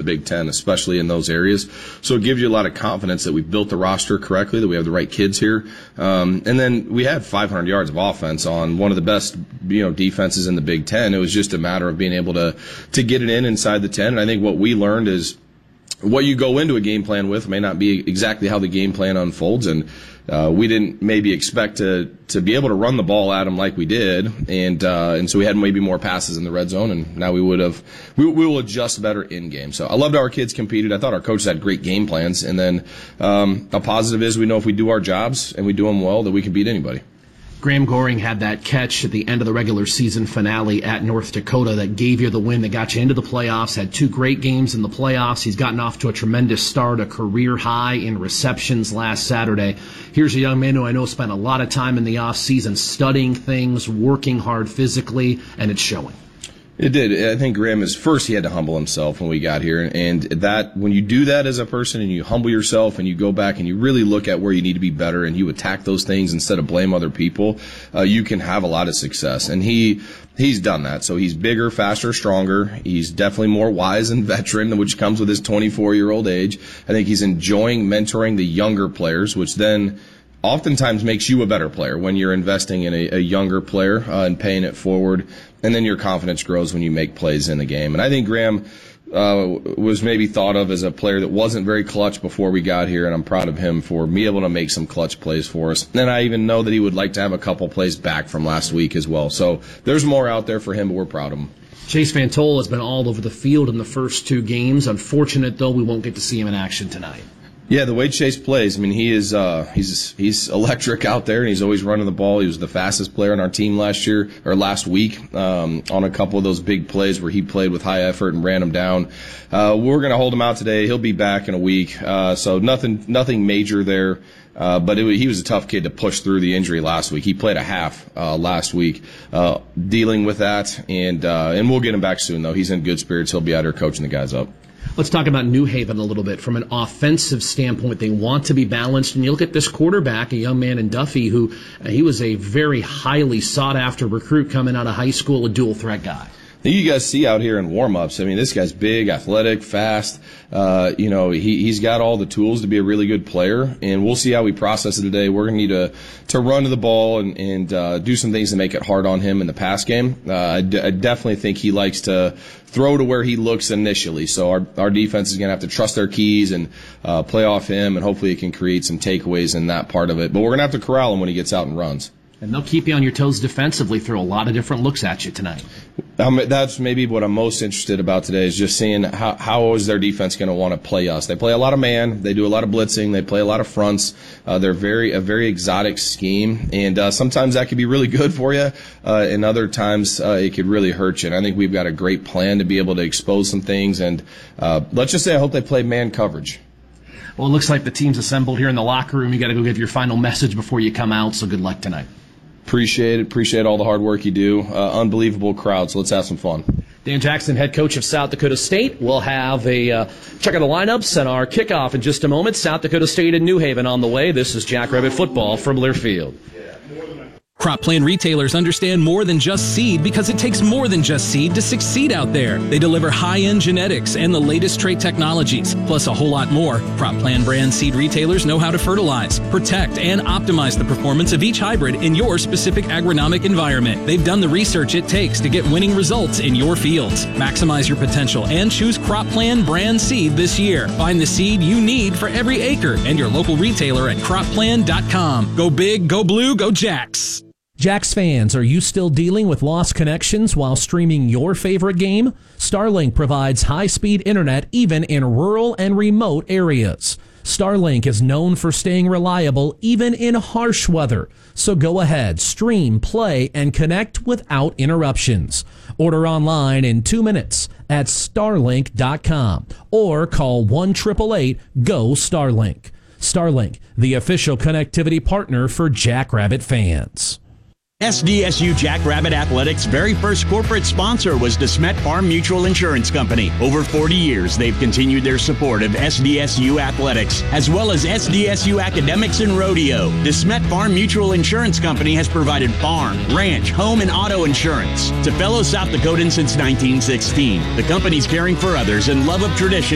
Big Ten, especially in those areas. So it gives you a lot of confidence that we've built the roster correctly, that we have the right kids here. And then we had 500 yards of offense on one of the best, defenses in the Big Ten. It was just a matter of being able to get it inside the 10. And I think what we learned is what you go into a game plan with may not be exactly how the game plan unfolds, and we didn't maybe expect to be able to run the ball at them like we did, and so we had maybe more passes in the red zone, and now we will adjust better in game. So I loved how our kids competed. I thought our coaches had great game plans, and then a positive is we know if we do our jobs and we do them well that we can beat anybody. Graham Goring had that catch at the end of the regular season finale at North Dakota that gave you the win, that got you into the playoffs, had 2 great games in the playoffs. He's gotten off to a tremendous start, a career high in receptions last Saturday. Here's a young man who I know spent a lot of time in the offseason studying things, working hard physically, and it's showing. It did. I think Graham he had to humble himself when we got here. And that, when you do that as a person and you humble yourself and you go back and you really look at where you need to be better and you attack those things instead of blame other people, you can have a lot of success. And he's done that. So he's bigger, faster, stronger. He's definitely more wise and veteran, which comes with his 24-year-old age. I think he's enjoying mentoring the younger players, which then oftentimes makes you a better player when you're investing in a younger player and paying it forward. And then your confidence grows when you make plays in the game. And I think Graham was maybe thought of as a player that wasn't very clutch before we got here, and I'm proud of him for being able to make some clutch plays for us. And I even know that he would like to have a couple plays back from last week as well. So there's more out there for him, but we're proud of him. Chase Fantola has been all over the field in the first 2 games. Unfortunate, though, we won't get to see him in action tonight. Yeah, the way Chase plays, I mean, he's electric out there, and he's always running the ball. He was the fastest player on our team last week on a couple of those big plays where he played with high effort and ran them down. We're going to hold him out today. He'll be back in a week, so nothing major there. But he was a tough kid to push through the injury last week. He played a half last week dealing with that, and we'll get him back soon, though. He's in good spirits. He'll be out here coaching the guys up. Let's talk about New Haven a little bit. From an offensive standpoint, they want to be balanced. And you look at this quarterback, a young man in Duffy, who he was a very highly sought-after recruit coming out of high school, a dual-threat guy. You guys see out here in warm-ups, I mean, this guy's big, athletic, fast. He's got all the tools to be a really good player, and we'll see how we process it today. We're going to need to run to the ball and do some things to make it hard on him in the pass game. I definitely think he likes to throw to where he looks initially. So our defense is going to have to trust their keys and play off him, and hopefully it can create some takeaways in that part of it. But we're going to have to corral him when he gets out and runs. And they'll keep you on your toes defensively, throw a lot of different looks at you tonight. That's maybe what I'm most interested about today, is just seeing how is their defense going to want to play us. They play a lot of man. They do a lot of blitzing. They play a lot of fronts. They're a very exotic scheme, and sometimes that could be really good for you, and other times it could really hurt you. And I think we've got a great plan to be able to expose some things, and let's just say I hope they play man coverage. Well, it looks like the team's assembled here in the locker room. You got to go give your final message before you come out, so good luck tonight. Appreciate it. Appreciate all the hard work you do. Unbelievable crowd, so let's have some fun. Dan Jackson, head coach of South Dakota State. We'll have a check of the lineups and our kickoff in just a moment. South Dakota State and New Haven on the way. This is Jackrabbit Football from Learfield. Crop Plan retailers understand more than just seed, because it takes more than just seed to succeed out there. They deliver high-end genetics and the latest trait technologies, plus a whole lot more. Crop Plan brand seed retailers know how to fertilize, protect, and optimize the performance of each hybrid in your specific agronomic environment. They've done the research it takes to get winning results in your fields. Maximize your potential and choose Crop Plan brand seed this year. Find the seed you need for every acre and your local retailer at CropPlan.com. Go big, go blue, go Jacks. Jacks fans, are you still dealing with lost connections while streaming your favorite game? Starlink provides high-speed internet even in rural and remote areas. Starlink is known for staying reliable even in harsh weather. So go ahead, stream, play, and connect without interruptions. Order online in 2 minutes at Starlink.com or call 1-888-GO-STARLINK. Starlink, the official connectivity partner for Jackrabbit fans. SDSU Jackrabbit Athletics' very first corporate sponsor was DeSmet Farm Mutual Insurance Company. Over 40 years, they've continued their support of SDSU Athletics, as well as SDSU Academics and Rodeo. DeSmet Farm Mutual Insurance Company has provided farm, ranch, home, and auto insurance to fellow South Dakotans since 1916. The company's caring for others and love of tradition